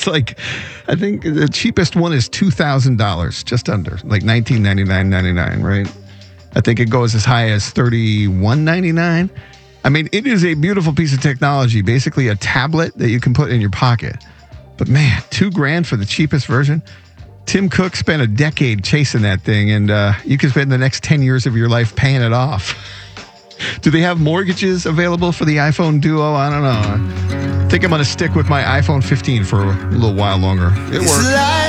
It's like, I think the cheapest one is $2,000, just under, like $1999.99, right? I think it goes as high as $31.99. I mean, it is a beautiful piece of technology, basically a tablet that you can put in your pocket. But man, $2,000 for the cheapest version. Tim Cook spent a decade chasing that thing, and you can spend the next 10 years of your life paying it off. Do they have mortgages available for the iPhone Duo? I don't know. I think I'm going to stick with my iPhone 15 for a little while longer. It works.